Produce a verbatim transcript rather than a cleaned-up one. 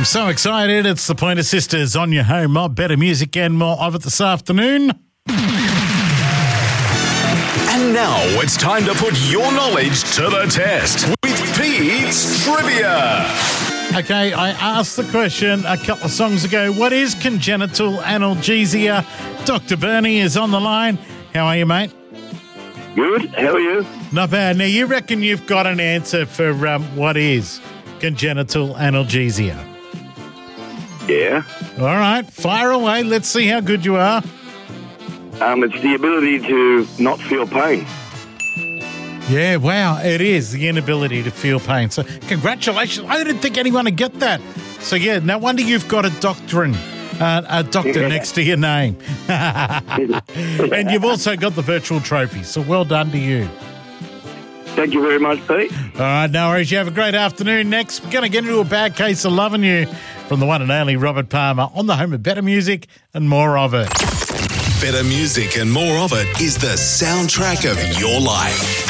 I'm so excited. It's the Pointer Sisters on your home mob. Better music and more of it this afternoon. And now it's time to put your knowledge to the test with Pete's Trivia. Okay, I asked the question a couple of songs ago. What is congenital analgesia? Doctor Bernie is on the line. How are you, mate? Good. How are you? Not bad. Now, you reckon you've got an answer for um, what is congenital analgesia? Yeah. All right, fire away. Let's see how good you are. Um, it's the ability to not feel pain. Yeah, wow, it is the inability to feel pain. So congratulations. I didn't think anyone would get that. So, yeah, no wonder you've got a doctorate, uh, a doctor Yeah. next to your name. And you've also got the virtual trophy. So well done to you. Thank you very much, Pete. All right, no worries. You have a great afternoon. Next, we're going to get into a bad case of loving you from the one and only Robert Palmer on the home of better music and more of it. Better music and more of it is the soundtrack of your life.